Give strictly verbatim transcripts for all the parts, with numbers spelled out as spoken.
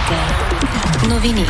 Вероника. Новини.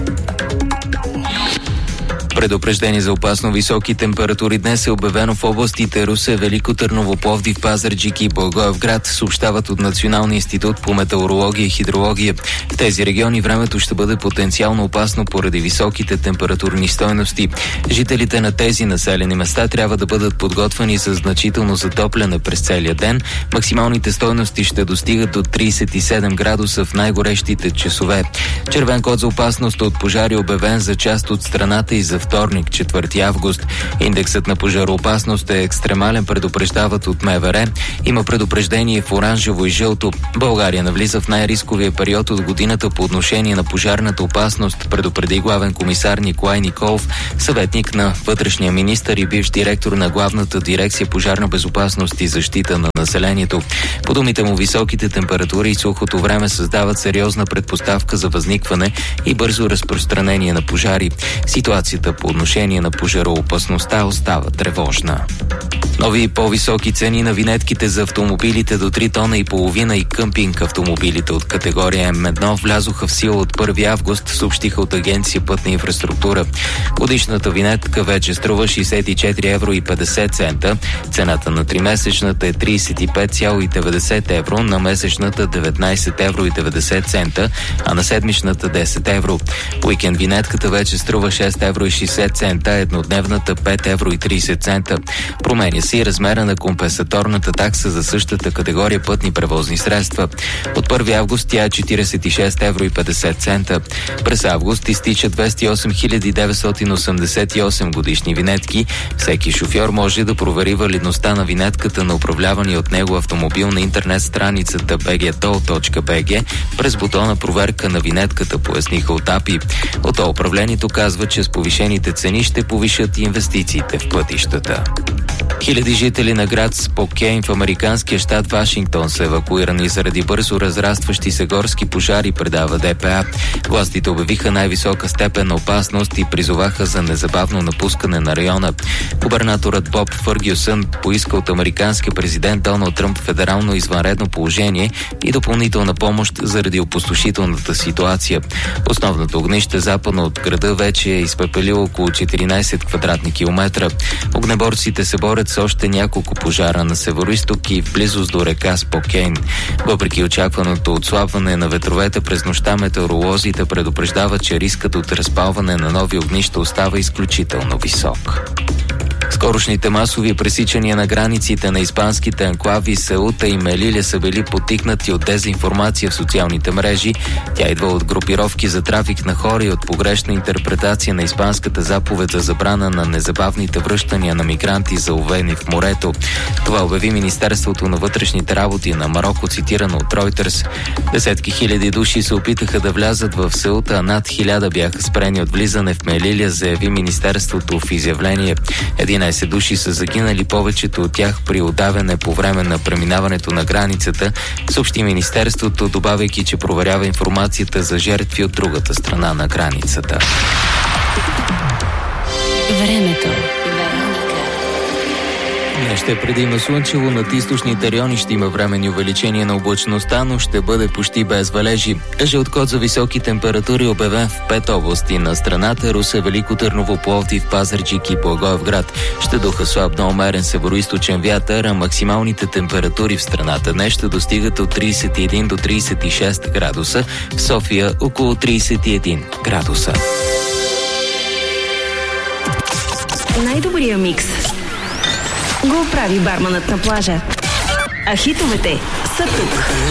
Предупреждение за опасно високи температури днес е обявено в областите Русе, Велико Търново, Пловдив, Пазарджик и Благоевград, съобщават от Националния институт по метеорология и хидрология. В тези региони времето ще бъде потенциално опасно поради високите температурни стойности. Жителите на тези населени места трябва да бъдат подготвени за значително затопляне през целия ден. Максималните стойности ще достигат до тридесет и седем градуса в най-горещите часове. Червен код за опасност от пожари е обявен за част от страната и за вторник, четвърти август. Индексът на пожароопасност е екстремален, предупреждават от МВР. Има предупреждение в оранжево и жълто. България навлиза в най-рисковия период от годината по отношение на пожарната опасност, предупреди главен комисар Николай Николов, съветник на вътрешния министър и бивш директор на главната дирекция пожарна безопасност и защита на населението. По думите му, високите температури и сухото време създават сериозна предпоставка за възникване и бързо разпространение на пожари. Ситуацията по отношение на пожароопасността остава тревожна. Нови и по-високи цени на винетките за автомобилите до три тона и половина и къмпинг автомобилите от категория М едно влязоха в сила от първи август, съобщиха от Агенция Пътна инфраструктура. Годишната винетка вече струва шейсет и четири евро и петдесет цента, цената на тримесечната е тридесет и пет цяло и деветдесет евро, на месечната деветнадесет евро и деветдесет цента, а на седмичната десет евро. Уикенд винетката вече струва шест евро и шейсет цента, еднодневната пет евро и тридесет цента. Променя се и размера на компенсаторната такса за същата категория пътни превозни средства. От първи август тя е четиридесет и шест евро и петдесет цента. През август изтичат двеста и осем хиляди деветстотин осемдесет и осем годишни винетки. Всеки шофьор може да провери валидността на винетката на управлявания от него автомобил на интернет страницата би джи тол точка би джи през бутона проверка на винетката, поясниха от АПИ. От управлението казва, че с повишените цени ще повишат инвестициите в пътищата. Хиляди жители на град Спокейн в американския щат Вашингтон са евакуирани заради бързо разрастващи се горски пожари, предава Д П А. Властите обявиха най-висока степен на опасност и призоваха за незабавно напускане на района. Губернаторът Боб Фъргюсън поиска от американския президент Доналд Тръмп федерално извънредно положение и допълнителна помощ заради опустошителната ситуация. Основното огнище западно от града вече е изпепелило около четиринадесет квадратни километра. Огнеборците се борят с още няколко пожара на североизток и в близост до река Спокейн. Въпреки очакваното отслабване на ветровете през нощта, метеоролозите предупреждават, че рискът от разпалване на нови огнища остава изключително висок. Скорошните масови пресичания на границите на испанските анклави Сеута и Мелиля са били потикнати от дезинформация в социалните мрежи. Тя идва от групировки за трафик на хора и от погрешна интерпретация на испанската заповед за забрана на незабавните връщания на мигранти, заловени в морето. Това обяви Министерството на вътрешните работи на Мароко, цитирано от Ройтерс. Десетки хиляди души се опитаха да влязат в Сеута, а над хиляда бяха спрени от влизане в Мелиля, заяви Министерството в изявление. единадесет души са загинали, повечето от тях при удавяне по време на преминаването на границата, съобщи Министерството, добавяйки, че проверява информацията за жертви от другата страна на границата. Времето. Днес ще е предимно слънчево, над източните райони ще има временни увеличения на облачността, но ще бъде почти без валежи. Жълт код за високи температури обявен в пет области на страната: Русе, Велико Търново, Пловдив, Пазарджик и Благоевград. Ще духа слаб на умерен североизточен вятър, а максималните температури в страната днес ще достигат от тридесет и един до тридесет и шест градуса, в София около тридесет и един градуса. Най-добрия микс го прави барманът на плажа. А хитовете са тук.